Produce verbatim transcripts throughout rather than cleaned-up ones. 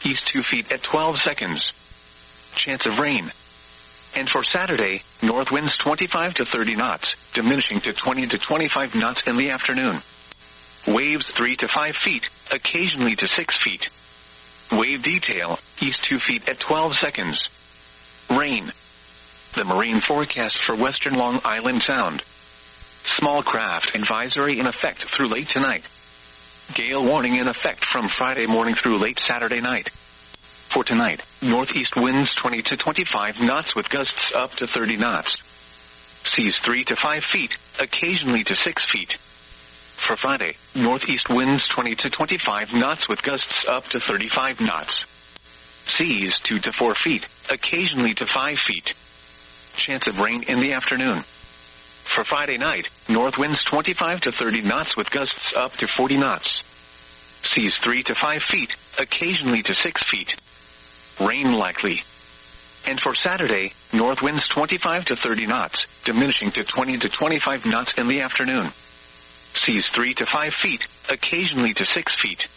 east two feet at twelve seconds. Chance of rain. And for Saturday, north winds twenty-five to thirty knots, diminishing to twenty to twenty-five knots in the afternoon. Waves three to five feet, occasionally to six feet. Wave detail, east two feet at twelve seconds. Rain. The marine forecast for western Long Island Sound. Small craft advisory in effect through late tonight. Gale warning in effect from Friday morning through late Saturday night. For tonight, northeast winds twenty to twenty-five knots with gusts up to thirty knots. Seas three to five feet, occasionally to six feet. For Friday, northeast winds twenty to twenty-five knots with gusts up to thirty-five knots. Seas two to four feet, occasionally to five feet. Chance of rain in the afternoon. For Friday night, north winds twenty-five to thirty knots with gusts up to forty knots. Seas three to five feet, occasionally to six feet. Rain likely. And for Saturday, north winds twenty-five to thirty knots, diminishing to twenty to twenty-five knots in the afternoon. Seas three to five feet, occasionally to six feet.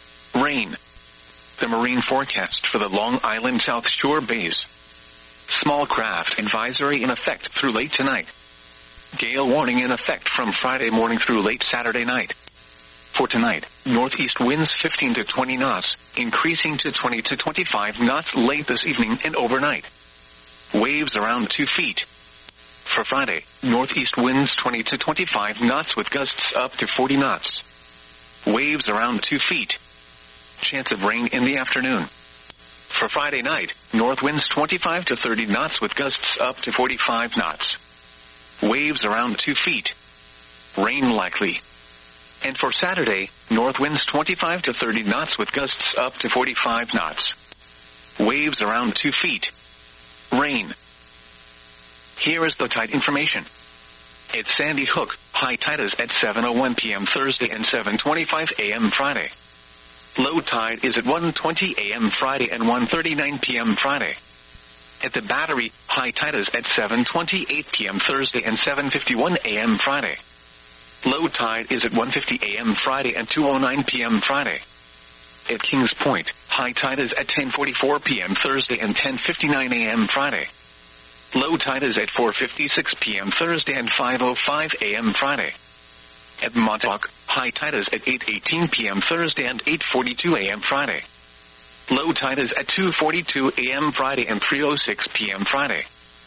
Rain. The marine forecast for the Long Island South Shore bays. Small craft advisory in effect through late tonight. Gale warning in effect from Friday morning through late Saturday night. For tonight, northeast winds fifteen to twenty knots, increasing to twenty to twenty-five knots late this evening and overnight. Waves around two feet. For Friday, northeast winds twenty to twenty-five knots with gusts up to forty knots. Waves around two feet. Chance of rain in the afternoon. For Friday night, north winds twenty-five to thirty knots with gusts up to forty-five knots. Waves around two feet. Rain likely. And for Saturday, north winds twenty-five to thirty knots with gusts up to forty-five knots. Waves around two feet. Rain. Here is the tide information. At Sandy Hook, high tide is at seven oh one p.m. Thursday and seven twenty-five a.m. Friday. Low tide is at one twenty a.m. Friday and one thirty-nine p.m. Friday. At the Battery, high tide is at seven twenty-eight p.m. Thursday and seven fifty-one a.m. Friday. Low tide is at one fifty a.m. Friday and two oh nine p.m. Friday. At Kings Point, high tide is at ten forty-four p.m. Thursday and ten fifty-nine a.m. Friday. Low tide is at four fifty-six p.m. Thursday and five oh five a.m. Friday. At Montauk, high tide is at eight eighteen p.m. Thursday and eight forty-two a.m. Friday. Low tide is at two forty-two a.m. Friday and three oh six p.m. Friday.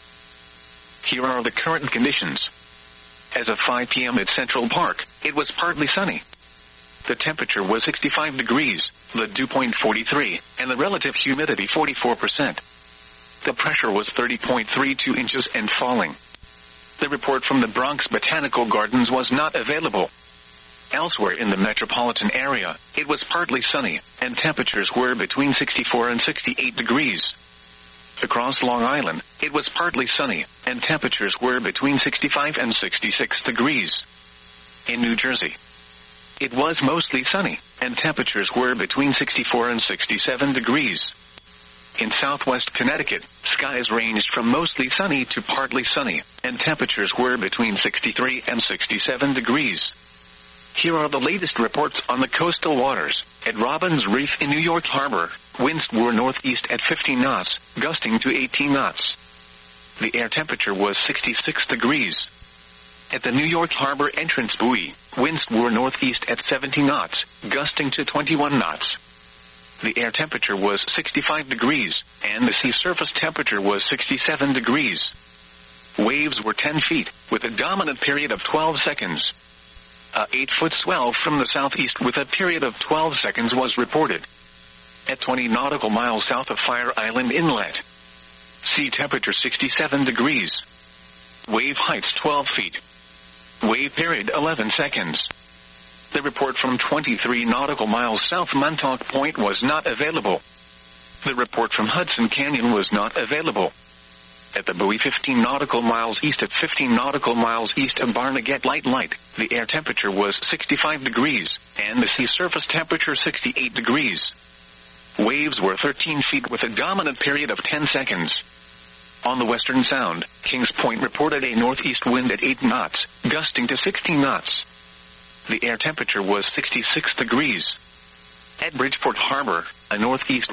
Here are the current conditions. As of five p.m. at Central Park, it was partly sunny. The temperature was sixty-five degrees, the dew point forty-three, and the relative humidity forty-four percent. The pressure was thirty point three two inches and falling. The report from the Bronx Botanical Gardens was not available. Elsewhere in the metropolitan area, it was partly sunny, and temperatures were between sixty-four and sixty-eight degrees. Across Long Island, it was partly sunny, and temperatures were between sixty-five and sixty-six degrees. In New Jersey, it was mostly sunny, and temperatures were between sixty-four and sixty-seven degrees. In southwest Connecticut, skies ranged from mostly sunny to partly sunny, and temperatures were between sixty-three and sixty-seven degrees. Here are the latest reports on the coastal waters. At Robbins Reef in New York Harbor, winds were northeast at fifteen knots, gusting to eighteen knots. The air temperature was sixty-six degrees. At the New York Harbor entrance buoy, winds were northeast at seventeen knots, gusting to twenty-one knots. The air temperature was sixty-five degrees, and the sea surface temperature was sixty-seven degrees. Waves were ten feet, with a dominant period of twelve seconds. A eight-foot swell from the southeast with a period of twelve seconds was reported. At twenty nautical miles south of Fire Island Inlet. Sea temperature sixty-seven degrees. Wave heights twelve feet. Wave period eleven seconds. The report from twenty-three nautical miles south Montauk Point was not available. The report from Hudson Canyon was not available. At the buoy fifteen nautical miles east of fifteen nautical miles east of Barnegat Light Light, the air temperature was sixty-five degrees, and the sea surface temperature sixty-eight degrees. Waves were thirteen feet with a dominant period of ten seconds. On the Western Sound, Kings Point reported a northeast wind at eight knots, gusting to sixteen knots. The air temperature was sixty-six degrees. At Bridgeport Harbor, a northeast